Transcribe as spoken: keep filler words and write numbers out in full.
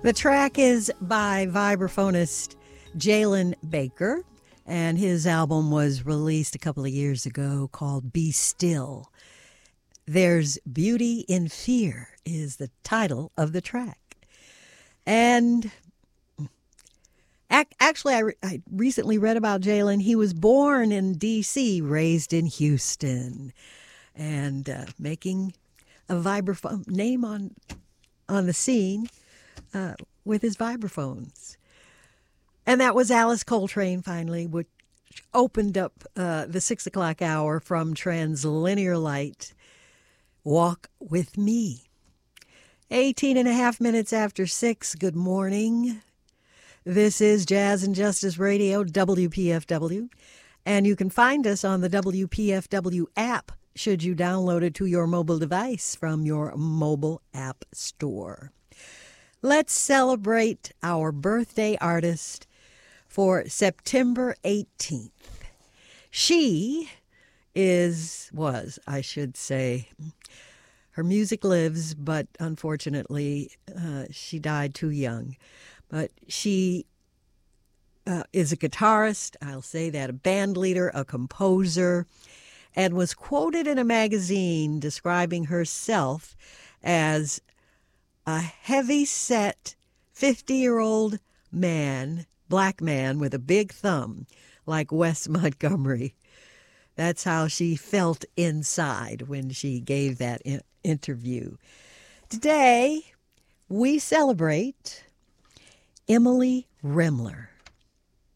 The track is by vibraphonist Jalen Baker, and his album was released a couple of years ago called Be Still. There's Beauty in Fear is the title of the track. And ac- actually, I, re- I recently read about Jalen. He was born in D C, raised in Houston, and uh, making a vibraphone name on on the scene uh, with his vibraphones. And that was Alice Coltrane, finally, which opened up uh, the six o'clock hour from Translinear Light. Walk with me. eighteen and a half minutes after six. Good morning. This is Jazz and Justice Radio, W P F W. And you can find us on the W P F W app, should you download it to your mobile device from your mobile app store. Let's celebrate our birthday artist for September eighteenth. She is, was, I should say, her music lives, but unfortunately, uh, she died too young. But she uh, is a guitarist, I'll say that, a band leader, a composer, and was quoted in a magazine describing herself as a heavy-set fifty-year-old man, black man with a big thumb, like Wes Montgomery. That's how she felt inside when she gave that in- interview. Today, we celebrate Emily Remler.